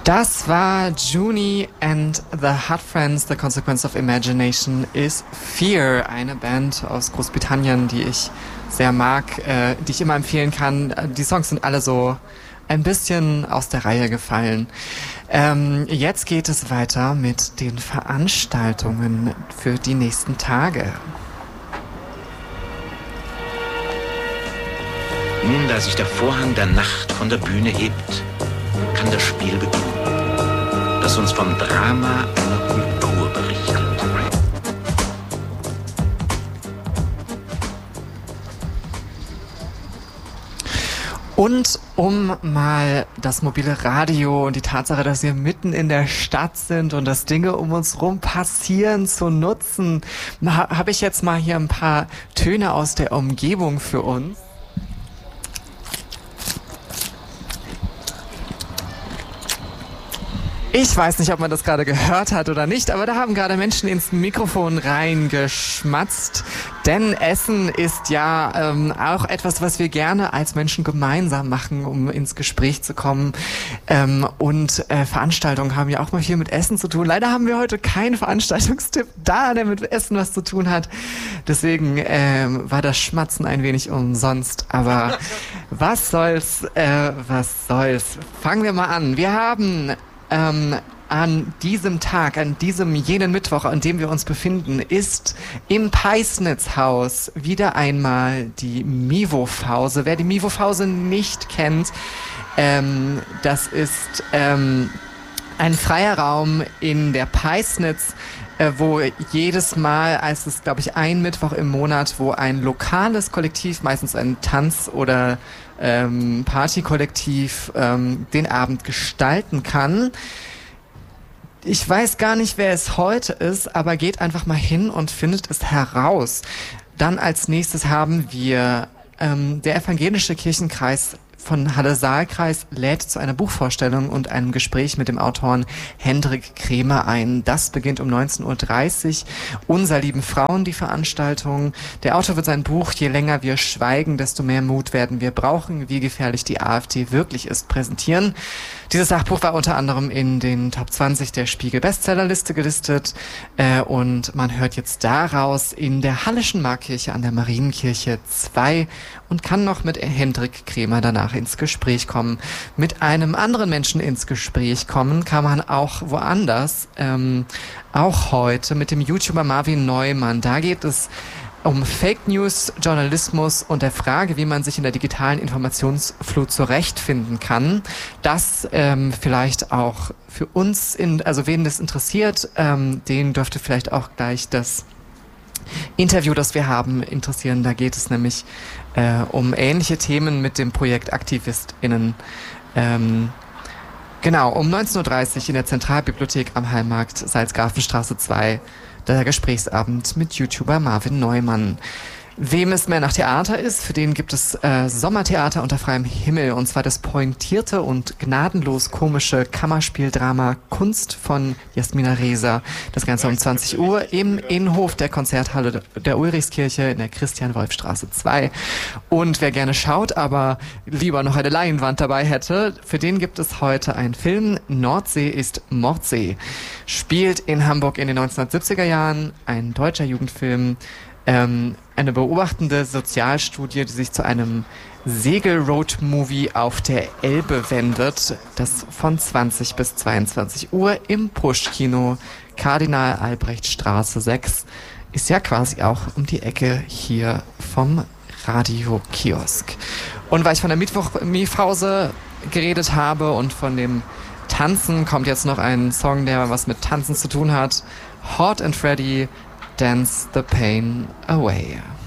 Das war Juni and the Hot Friends. The Consequence of Imagination is Fear. Eine Band aus Großbritannien, die ich sehr mag, die ich immer empfehlen kann. Die Songs sind alle so ein bisschen aus der Reihe gefallen. Jetzt geht es weiter mit den Veranstaltungen für die nächsten Tage. Nun, da sich der Vorhang der Nacht von der Bühne hebt, kann das Spiel beginnen, das uns vom Drama einer Kultur berichtet. Und um mal das mobile Radio und die Tatsache, dass wir mitten in der Stadt sind und dass Dinge um uns rum passieren, zu nutzen, habe ich jetzt mal hier ein paar Töne aus der Umgebung für uns. Ich weiß nicht, ob man das gerade gehört hat oder nicht, aber da haben gerade Menschen ins Mikrofon reingeschmatzt. Denn Essen ist ja auch etwas, was wir gerne als Menschen gemeinsam machen, um ins Gespräch zu kommen. Und Veranstaltungen haben ja auch mal viel mit Essen zu tun. Leider haben wir heute keinen Veranstaltungstipp da, der mit Essen was zu tun hat. Deswegen war das Schmatzen ein wenig umsonst. Aber was soll's, was soll's. Fangen wir mal an. Wir haben an diesem Tag, an diesem jenen Mittwoch, an dem wir uns befinden, ist im Peisnitzhaus wieder einmal die Mivo-Fause. Wer die Mivo-Fause nicht kennt, das ist ein freier Raum in der Peisnitz, wo jedes Mal, es ist, glaube ich, ein Mittwoch im Monat, wo ein lokales Kollektiv, meistens ein Tanz- oder Partykollektiv, den Abend gestalten kann. Ich weiß gar nicht, wer es heute ist, aber geht einfach mal hin und findet es heraus. Dann als nächstes haben wir der evangelische Kirchenkreis von Halle-Saal-Kreis lädt zu einer Buchvorstellung und einem Gespräch mit dem Autoren Hendrik Kremer ein. Das beginnt um 19:30 Uhr. Unser lieben Frauen, die Veranstaltung. Der Autor wird sein Buch Je länger wir schweigen, desto mehr Mut werden wir brauchen, wie gefährlich die AfD wirklich ist, präsentieren. Dieses Sachbuch war unter anderem in den Top 20 der Spiegel-Bestsellerliste gelistet und man hört jetzt daraus in der Hallischen Markkirche an der Marienkirche 2 und kann noch mit Hendrik Kremer danach ins Gespräch kommen. Mit einem anderen Menschen ins Gespräch kommen kann man auch woanders, auch heute mit dem YouTuber Marvin Neumann. Da geht es um Fake News, Journalismus und der Frage, wie man sich in der digitalen Informationsflut zurechtfinden kann. Das vielleicht auch für uns, also wen das interessiert, den dürfte vielleicht auch gleich das Interview, das wir haben, interessieren. Da geht es nämlich um ähnliche Themen mit dem Projekt AktivistInnen. Genau, um 19:30 Uhr in der Zentralbibliothek am Hallmarkt, Salzgrafenstraße 2, der Gesprächsabend mit YouTuber Marvin Neumann. Wem es mehr nach Theater ist, für den gibt es Sommertheater unter freiem Himmel, und zwar das pointierte und gnadenlos komische Kammerspieldrama Kunst von Jasmina Reza. Das Ganze um 20 Uhr im Innenhof der Konzerthalle der Ulrichskirche in der Christian-Wolf-Straße 2. Und wer gerne schaut, aber lieber noch eine Leinwand dabei hätte, für den gibt es heute einen Film. Nordsee ist Mordsee. Spielt in Hamburg in den 1970er Jahren, ein deutscher Jugendfilm. Eine beobachtende Sozialstudie, die sich zu einem Segel-Road-Movie auf der Elbe wendet, das von 20 bis 22 Uhr im Push-Kino Kardinal-Albrecht-Straße 6 ist ja quasi auch um die Ecke hier vom Radio-Kiosk. Und weil ich von der Mietwoch-Miefhause geredet habe und von dem Tanzen, kommt jetzt noch ein Song, der was mit Tanzen zu tun hat. Hot and Freddy, Dance the Pain Away.